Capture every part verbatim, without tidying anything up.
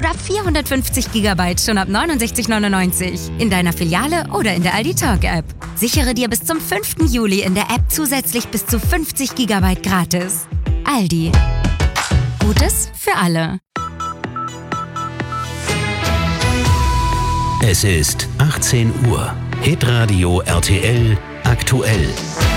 Grab vierhundertfünfzig Gigabyte schon ab neunundsechzig neunundneunzig in deiner Filiale oder in der Aldi Talk App. Sichere dir bis zum fünften Juli in der App zusätzlich bis zu fünfzig Gigabyte gratis. Aldi. Gutes für alle. Es ist achtzehn Uhr. Hitradio R T L aktuell.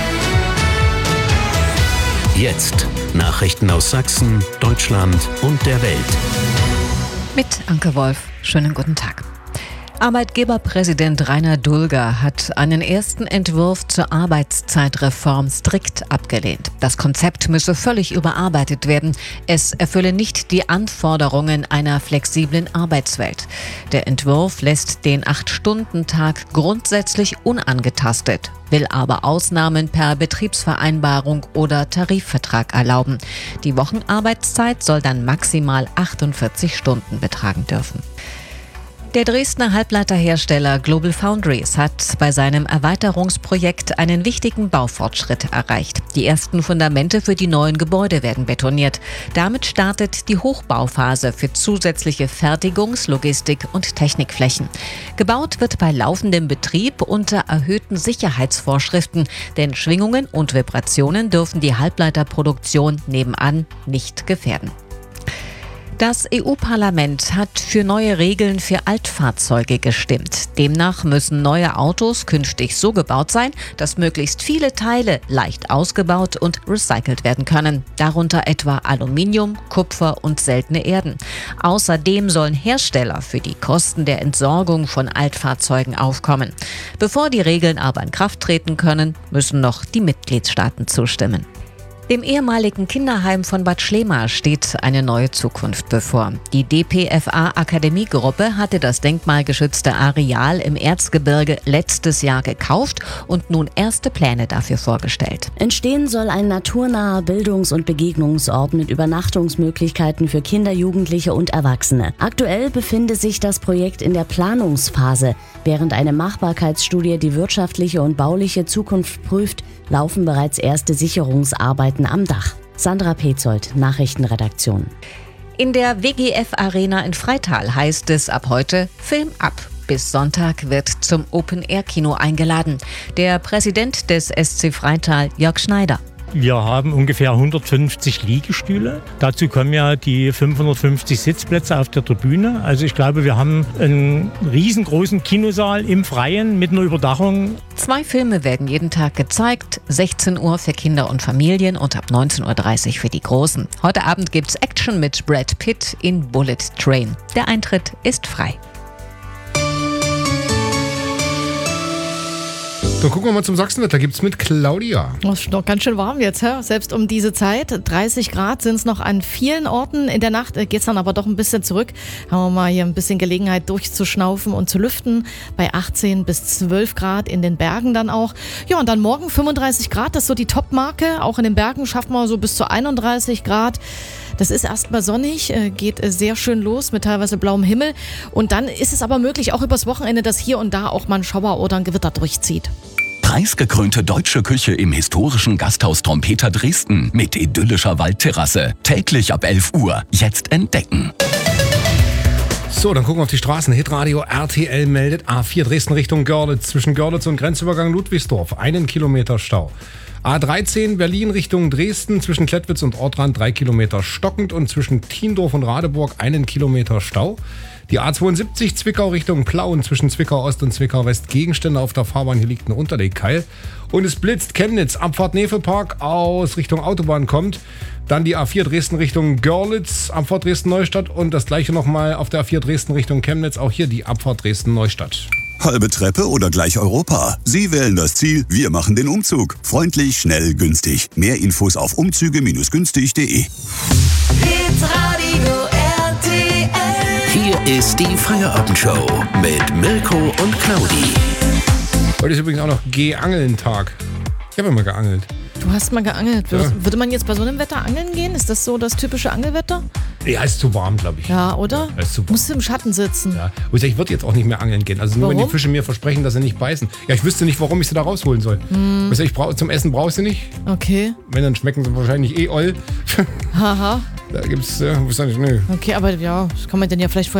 Jetzt Nachrichten aus Sachsen, Deutschland und der Welt. Mit Anke Wolf. Schönen guten Tag. Arbeitgeberpräsident Rainer Dulger hat einen ersten Entwurf zur Arbeitszeitreform strikt abgelehnt. Das Konzept müsse völlig überarbeitet werden. Es erfülle nicht die Anforderungen einer flexiblen Arbeitswelt. Der Entwurf lässt den acht-Stunden-Tag grundsätzlich unangetastet, will aber Ausnahmen per Betriebsvereinbarung oder Tarifvertrag erlauben. Die Wochenarbeitszeit soll dann maximal achtundvierzig Stunden betragen dürfen. Der Dresdner Halbleiterhersteller Global Foundries hat bei seinem Erweiterungsprojekt einen wichtigen Baufortschritt erreicht. Die ersten Fundamente für die neuen Gebäude werden betoniert. Damit startet die Hochbauphase für zusätzliche Fertigungs-, Logistik- und Technikflächen. Gebaut wird bei laufendem Betrieb unter erhöhten Sicherheitsvorschriften, denn Schwingungen und Vibrationen dürfen die Halbleiterproduktion nebenan nicht gefährden. Das E U-Parlament hat für neue Regeln für Altfahrzeuge gestimmt. Demnach müssen neue Autos künftig so gebaut sein, dass möglichst viele Teile leicht ausgebaut und recycelt werden können. Darunter etwa Aluminium, Kupfer und seltene Erden. Außerdem sollen Hersteller für die Kosten der Entsorgung von Altfahrzeugen aufkommen. Bevor die Regeln aber in Kraft treten können, müssen noch die Mitgliedstaaten zustimmen. Dem ehemaligen Kinderheim von Bad Schlema steht eine neue Zukunft bevor. Die D P F A-Akademiegruppe hatte das denkmalgeschützte Areal im Erzgebirge letztes Jahr gekauft und nun erste Pläne dafür vorgestellt. Entstehen soll ein naturnaher Bildungs- und Begegnungsort mit Übernachtungsmöglichkeiten für Kinder, Jugendliche und Erwachsene. Aktuell befindet sich das Projekt in der Planungsphase. Während eine Machbarkeitsstudie die wirtschaftliche und bauliche Zukunft prüft, laufen bereits erste Sicherungsarbeiten am Dach. Sandra Petzold, Nachrichtenredaktion. In der W G F-Arena in Freital heißt es ab heute Film ab. Bis Sonntag wird zum Open-Air-Kino eingeladen. Der Präsident des S C Freital, Jörg Schneider. Wir haben ungefähr hundertfünfzig Liegestühle. Dazu kommen ja die fünfhundertfünfzig Sitzplätze auf der Tribüne. Also ich glaube, wir haben einen riesengroßen Kinosaal im Freien mit einer Überdachung. Zwei Filme werden jeden Tag gezeigt. sechzehn Uhr für Kinder und Familien und ab neunzehn Uhr dreißig für die Großen. Heute Abend gibt's Action mit Brad Pitt in Bullet Train. Der Eintritt ist frei. Dann gucken wir mal zum Sachsenwetter. Gibt's mit Claudia. Es ist noch ganz schön warm jetzt, hä? Selbst um diese Zeit. dreißig Grad sind es noch an vielen Orten. In der Nacht geht es dann aber doch ein bisschen zurück. Haben wir mal hier ein bisschen Gelegenheit durchzuschnaufen und zu lüften. Bei achtzehn bis zwölf Grad in den Bergen dann auch. Ja, und dann morgen fünfunddreißig Grad, das ist so die Topmarke. Auch in den Bergen schafft man so bis zu einunddreißig Grad. Das ist erstmal sonnig, geht sehr schön los mit teilweise blauem Himmel. Und dann ist es aber möglich, auch übers Wochenende, dass hier und da auch mal ein Schauer oder ein Gewitter durchzieht. Preisgekrönte deutsche Küche im historischen Gasthaus Trompeter Dresden mit idyllischer Waldterrasse. Täglich ab elf Uhr. Jetzt entdecken. So, dann gucken wir auf die Straßen. Hitradio R T L meldet A vier Dresden Richtung Görlitz. Zwischen Görlitz und Grenzübergang Ludwigsdorf. Einen Kilometer Stau. A dreizehn Berlin Richtung Dresden. Zwischen Klettwitz und Ortrand drei Kilometer stockend. Und zwischen Tiendorf und Radeburg einen Kilometer Stau. Die A zweiundsiebzig Zwickau Richtung Plauen, zwischen Zwickau Ost und Zwickau West Gegenstände auf der Fahrbahn, hier liegt ein Unterlegkeil. Und es blitzt Chemnitz, Abfahrt Nefelpark aus Richtung Autobahn kommt. Dann die A vier Dresden Richtung Görlitz, Abfahrt Dresden-Neustadt und das gleiche nochmal auf der A vier Dresden Richtung Chemnitz, auch hier die Abfahrt Dresden-Neustadt. Halbe Treppe oder gleich Europa? Sie wählen das Ziel, wir machen den Umzug. Freundlich, schnell, günstig. Mehr Infos auf umzüge günstig punkt de. Hier ist die Feierabendshow mit Mirko und Claudi. Heute ist übrigens auch noch Geangeln-Tag. Ich habe immer geangelt. Du hast mal geangelt. Ja. Würde man jetzt bei so einem Wetter angeln gehen? Ist das so das typische Angelwetter? Ja, ist zu warm, glaube ich. Ja, oder? Ja, ist zu warm. Musst du im Schatten sitzen. Ja. Und ich würde jetzt auch nicht mehr angeln gehen. Also nur Warum? wenn die Fische mir versprechen, dass sie nicht beißen. Ja, ich wüsste nicht, warum ich sie da rausholen soll. Hm. Weißt du, ich brauch, zum Essen brauchst du nicht. Okay. Wenn, dann schmecken sie wahrscheinlich eh oll. Haha. Da gibt's, äh, wusste ich nicht, nö. Okay, aber ja, das kann man denn ja vielleicht vorher